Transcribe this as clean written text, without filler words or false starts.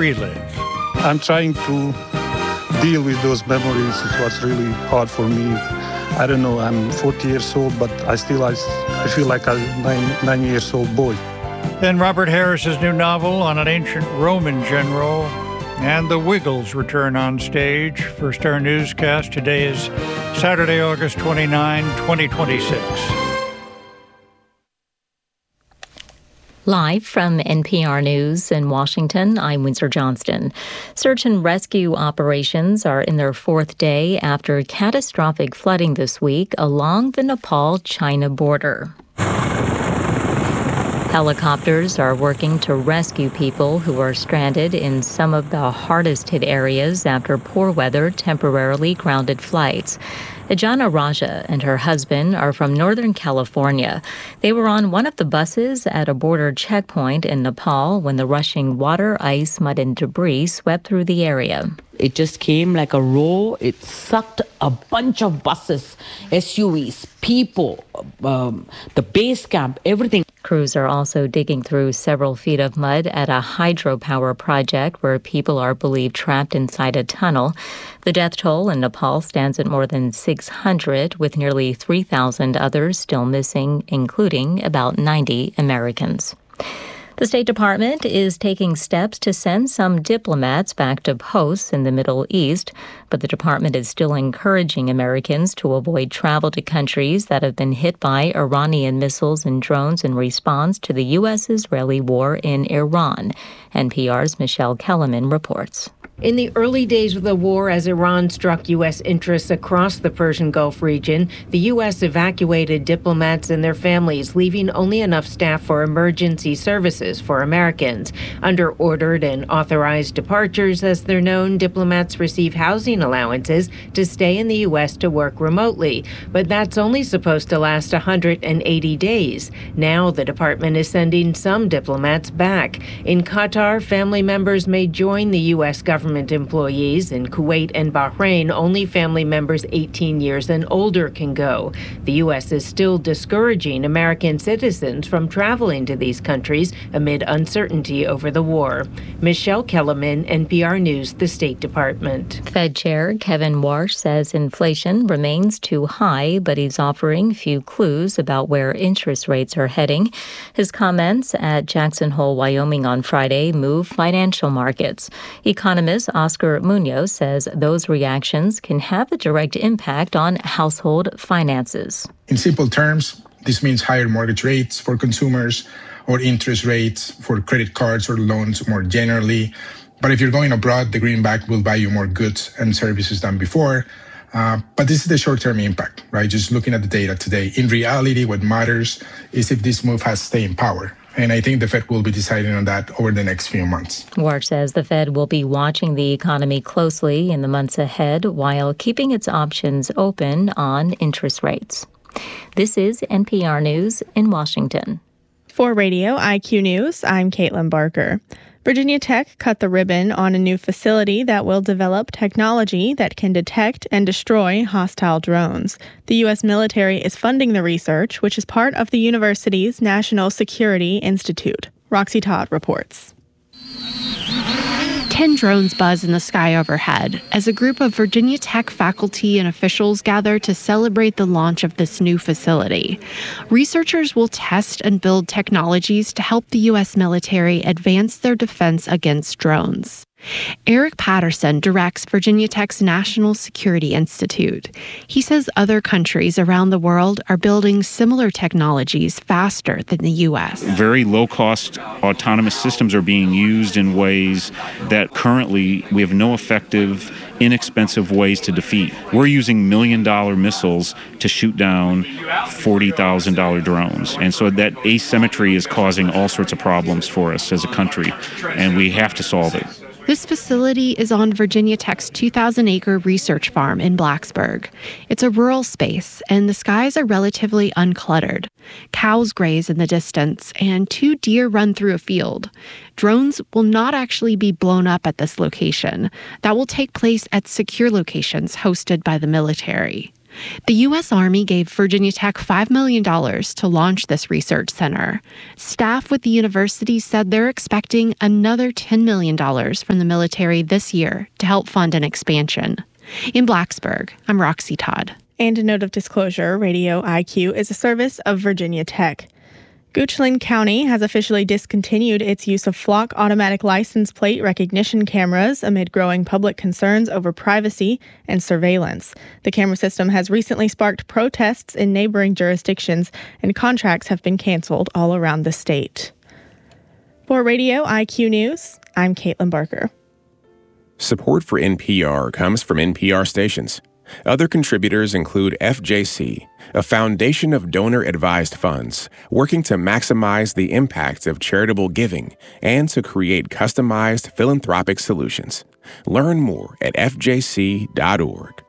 relive. I'm trying to deal with those memories. It was really hard for me. I don't know, I'm 40 years old, but I feel like a 9-year-old boy. Then Robert Harris's new novel on an ancient Roman general, and the Wiggles return on stage. First Our Newscast today is Saturday, August 29, 2026. Live from NPR News in Washington, I'm Windsor Johnston. Search and rescue operations are in their fourth day after catastrophic flooding this week along the Nepal-China border. Helicopters are working to rescue people who are stranded in some of the hardest hit areas after poor weather temporarily grounded flights. Ajana Raja and her husband are from Northern California. They were on one of the buses at a border checkpoint in Nepal when the rushing water, ice, mud, and debris swept through the area. It just came like a row. It sucked a bunch of buses, SUVs, people, the base camp, everything. Crews are also digging through several feet of mud at a hydropower project where people are believed trapped inside a tunnel. The death toll in Nepal stands at more than 600, with nearly 3,000 others still missing, including about 90 Americans. The State Department is taking steps to send some diplomats back to posts in the Middle East, but the department is still encouraging Americans to avoid travel to countries that have been hit by Iranian missiles and drones in response to the U.S.-Israeli war in Iran. NPR's Michelle Kellerman reports. In the early days of the war, as Iran struck U.S. interests across the Persian Gulf region, the U.S. evacuated diplomats and their families, leaving only enough staff for emergency services for Americans. Under ordered and authorized departures, as they're known, diplomats receive housing allowances to stay in the U.S. to work remotely. But that's only supposed to last 180 days. Now the department is sending some diplomats back. In Qatar, family members may join the U.S. government employees. In Kuwait and Bahrain, only family members 18 years and older can go. The U.S. is still discouraging American citizens from traveling to these countries amid uncertainty over the war. Michelle Kellerman, NPR News, the State Department. Fed Chair Kevin Warsh says inflation remains too high, but he's offering few clues about where interest rates are heading. His comments at Jackson Hole, Wyoming on Friday move financial markets. Economist Oscar Munoz says those reactions can have a direct impact on household finances. In simple terms, this means higher mortgage rates for consumers or interest rates for credit cards or loans more generally. But if you're going abroad, the greenback will buy you more goods and services than before. But this is the short-term impact, right? Just looking at the data today. In reality, what matters is if this move has staying power. And I think the Fed will be deciding on that over the next few months. Warsh says the Fed will be watching the economy closely in the months ahead while keeping its options open on interest rates. This is NPR News in Washington. For Radio IQ News, I'm Caitlin Barker. Virginia Tech cut the ribbon on a new facility that will develop technology that can detect and destroy hostile drones. The U.S. military is funding the research, which is part of the university's National Security Institute. Roxy Todd reports. 10 drones buzz in the sky overhead as a group of Virginia Tech faculty and officials gather to celebrate the launch of this new facility. Researchers will test and build technologies to help the U.S. military advance their defense against drones. Eric Patterson directs Virginia Tech's National Security Institute. He says other countries around the world are building similar technologies faster than the U.S. Very low-cost autonomous systems are being used in ways that currently we have no effective, inexpensive ways to defeat. We're using million-dollar missiles to shoot down $40,000 drones. And so that asymmetry is causing all sorts of problems for us as a country, and we have to solve it. This facility is on Virginia Tech's 2,000-acre research farm in Blacksburg. It's a rural space, and the skies are relatively uncluttered. Cows graze in the distance, and 2 deer run through a field. Drones will not actually be blown up at this location. That will take place at secure locations hosted by the military. The U.S. Army gave Virginia Tech $5 million to launch this research center. Staff with the university said they're expecting another $10 million from the military this year to help fund an expansion. In Blacksburg, I'm Roxy Todd. And a note of disclosure, Radio IQ is a service of Virginia Tech. Goochland County has officially discontinued its use of Flock automatic license plate recognition cameras amid growing public concerns over privacy and surveillance. The camera system has recently sparked protests in neighboring jurisdictions, and contracts have been canceled all around the state. For Radio IQ News, I'm Caitlin Barker. Support for NPR comes from NPR stations. Other contributors include FJC, a foundation of donor-advised funds working to maximize the impact of charitable giving and to create customized philanthropic solutions. Learn more at fjc.org.